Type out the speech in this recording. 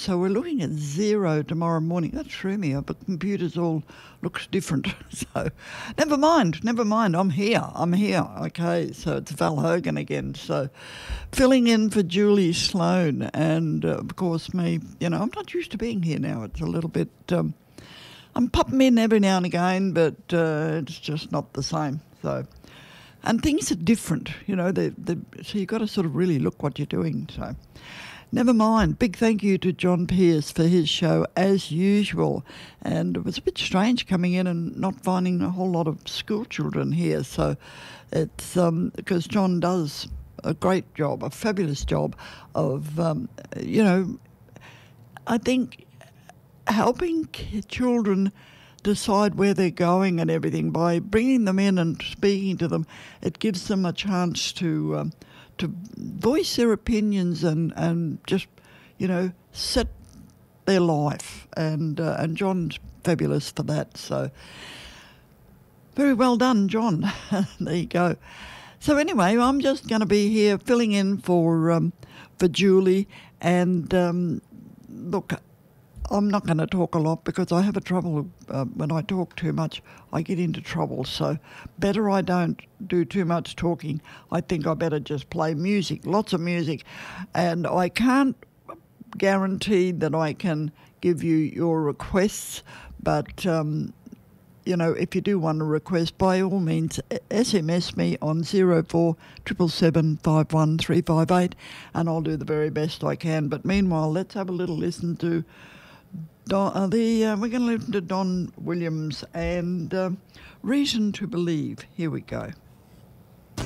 so we're looking at 0 tomorrow morning. That threw me. But computers all looks different. So never mind. I'm here. Okay, so it's Val Hogan again. So filling in for Julie Sloan. And, of course, me, I'm not used to being here now. It's a little bit... I'm popping in every now and again, but it's just not the same. So, and things are different, so you've got to sort of really look what you're doing. So, never mind. Big thank you to John Pierce for his show as usual. And it was a bit strange coming in and not finding a whole lot of school children here. So, it's because John does a great job, a fabulous job of, I think, helping children decide where they're going and everything by bringing them in and speaking to them. It gives them a chance to voice their opinions and just set their life. And John's fabulous for that. So very well done, John. There you go. So anyway, I'm just going to be here filling in for Julie. And look, I'm not going to talk a lot because I have a trouble when I talk too much. I get into trouble, so better I don't do too much talking. I think I better just play music, lots of music. And I can't guarantee that I can give you your requests, but if you do want a request, by all means, SMS me on 0477 51358, and I'll do the very best I can. But meanwhile, let's have a little listen to we're going to listen to Don Williams and Reason to Believe. Here we go.